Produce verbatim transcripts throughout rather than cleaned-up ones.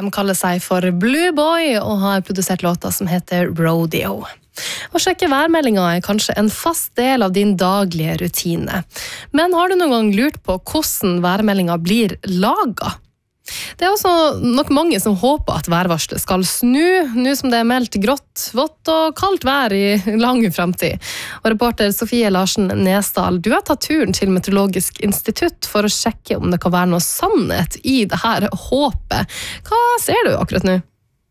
De kaller seg for Blue Boy og har produsert låter som heter Rodeo. Å sjekke værmeldingen er kanskje en fast del av din daglige rutine. Men har du noen gang lurt på hvordan værmeldingen blir laget? Det er også nok mange som håper at værvarslet skal snu, nå som det er meldt grått, vått og kaldt vær i lang fremtid. Og reporter Sofie Larsen Nesdal, du har tatt turen til Meteorologisk institutt for å sjekke om det kan være noe sannhet i det her håpet. Hva ser du akkurat nå?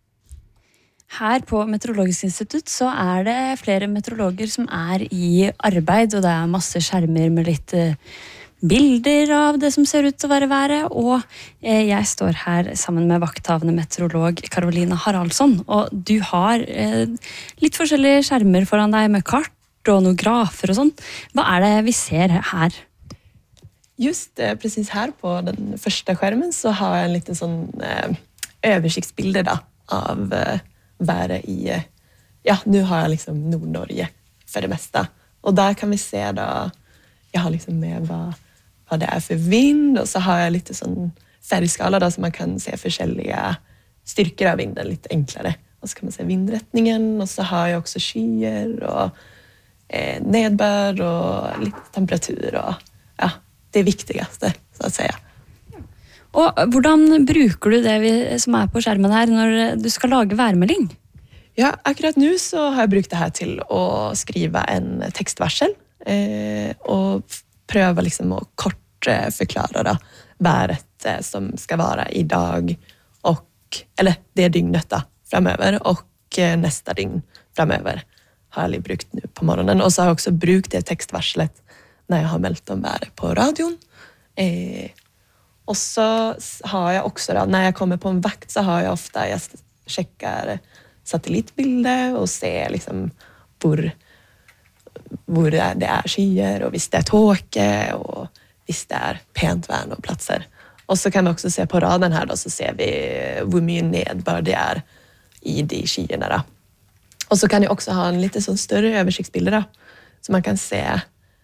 Her på Meteorologisk institutt så er det flere meteorologer som er i arbeid, og det er masse skjermer med litt bilder av det som ser ut til å være været, og jeg står her sammen med vakthavende meteorolog Karolina Haraldsson, og du har litt forskjellige skjermer foran deg med kart og noen grafer og sånn. Hva er det vi ser her? Just precis här på den första skärmen så har jag en liten sån eh, översiktsbilder då, av eh, været i, eh, ja, nu har jag liksom Nordnorge för det mesta. Och där kan vi se då, jag har liksom med vad, vad det är för vind, och så har jag lite sån färgskala då, så man kan se forskjellige styrker av vinden lite enklare. Och så kan man se vindrättningen, och så har jag också skyer och eh, nedbör och lite temperatur och ja, det viktigaste, så att säga. Og hvordan bruker du det vi, som er på skjermen her når du skal lage værmelding? Ja, akkurat nu så har jag brukt det här till att skriva en textvarsel eh, och pröva liksom att kort eh, förklara då, väret eh, som ska vara idag och, eller det dygnet då, framöver, och eh, nästa dygn framöver har jag brukt nu på morgonen. Och så har jag också brukt det textvarslet när jag har meldt om väder på radion. Eh, och så har jag också då, när jag kommer på en vakt så har jag ofta, jag checkar satellitbilder och ser liksom hvor, hvor det är skyer och visst det är tåke och visst det är pent vær och platser. Och så kan vi också se på raden här då, så ser vi hvor mye nedbør det är i de skyerna då. Och så kan jag också ha en lite sån större översiktsbilder då, så man kan se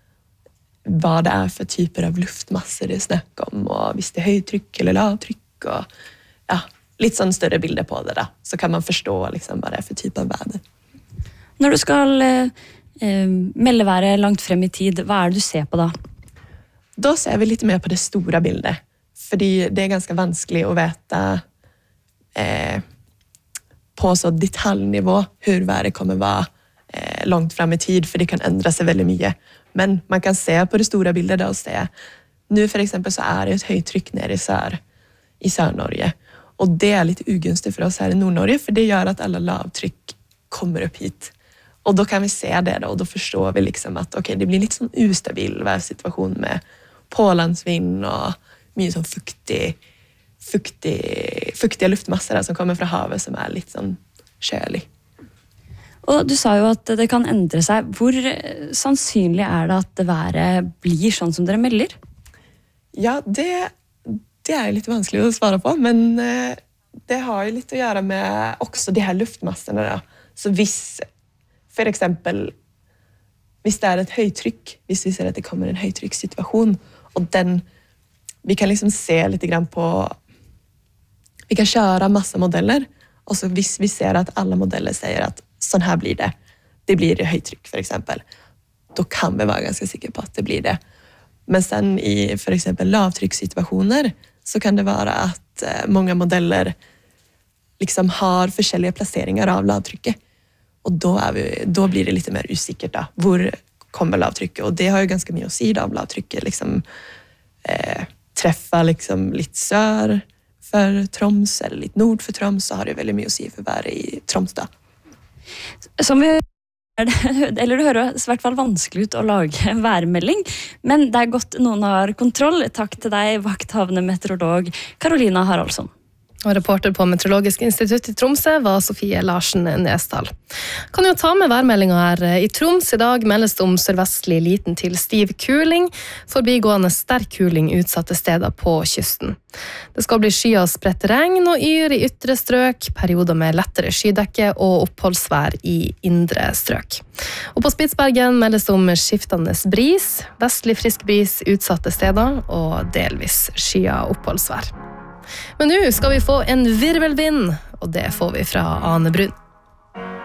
vad det är för typer av luftmasser det är snack om, och visst det är höjdtryck eller lavtryck, och ja, lite sån större bilder på det då, så kan man förstå liksom vad det är för typ av väder. Når du skal eh, melde været langt frem i tid, hva er det du ser på da? Då ser vi lite mer på det stora bildet, fordi det är ganska vanskligt att veta eh, på så detaljnivå hur vädret kommer vara eh, långt fram i tid, för det kan ändra sig väldigt mycket. Men man kan se på det stora bildet och se, nu för exempel så är det ett höjdtryck nere i sör, i Sør-Norge. Och det är lite ugunstigt för oss här i Nord-Norge, för det gör att alla lavtryck kommer upp hit. Och då kan vi se det då, och då förstår vi liksom att okay, det blir lite sån ustabil värsituation med pålandsvind och mycket sån fuktig, fuktig, fuktiga luftmassor som kommer från havet som är lite sån kölig. Og du sa jo at det kan endre seg. Hvor sannsynlig er det at været blir sånn som dere melder? Ja, det, det är lite vanskligt att svara på, men eh, det har ju lite att göra med också de här luftmassorna då. Så viss, för exempel, hvis det är ett höjdtryck, hvis vi ser att det kommer en höjdtryckssituation, och den, vi kan liksom se lite grann på, vi kan köra massa modeller, och så hvis vi ser att alla modeller säger att sån här blir det, det blir det höjdtryck för exempel, då kan vi vara ganska säkra på att det blir det. Men sen i för exempel lavtryckssituationer så kan det vara att eh, många modeller liksom har forskjellige placeringar av lavtrycket, och då, är vi, då blir det lite mer usikkert då, hvor kommer lavtrycket, och det har ju ganska mycket att säga av lavtrycket, liksom eh, träffa liksom lite sör för Troms eller lite nord för Troms, så har det väldigt mycket att säga för vær i Troms då. Som vi eller det høres i hvert fall vanskelig ut å lage en værmelding, men det er godt noen har kontroll. Takk til deg, vakthavende meteorolog Karolina Haraldsson. Og reporter på Meteorologisk institutt i Tromsø var Sofie Larsen Nesdal. Kan jo ta med værmeldingen her. I Troms i dag meldes det om sørvestlig liten til stiv kuling, forbigående sterk kuling utsatte steder på kysten. Det skal bli sky og spredt regn og yr i ytre strøk, perioder med lettere skydekke og oppholdsvær i indre strøk. Og på Spitsbergen meldes det om skiftende bris, vestlig frisk bris utsatte steder og delvis sky og oppholdsvær. Men nå skal vi få en virvelvind, og det får vi fra Ane Brun.